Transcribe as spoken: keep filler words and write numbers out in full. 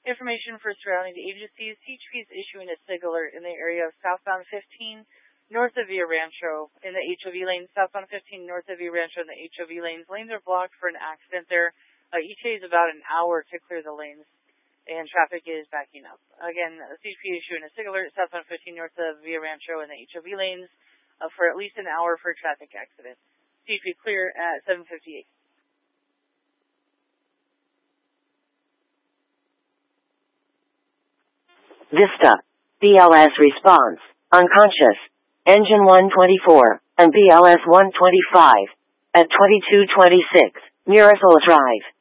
Information for surrounding agencies. C H P is issuing a SIG alert in the area of southbound fifteen, north of Villa Rancho in the H O V lanes. Southbound fifteen, north of Villa Rancho in the H O V lanes. Lanes are blocked for an accident there. Uh, E T A is about an hour to clear the lanes, and traffic is backing up. Again, C H P issuing a SIG alert southbound fifteen, north of Villa Rancho in the H O V lanes uh, for at least an hour for a traffic accident. C H P clear at seven fifty-eight. Vista. B L S response. Unconscious. Engine one twenty-four and B L S one twenty-five at twenty-two twenty-six Miracle Drive.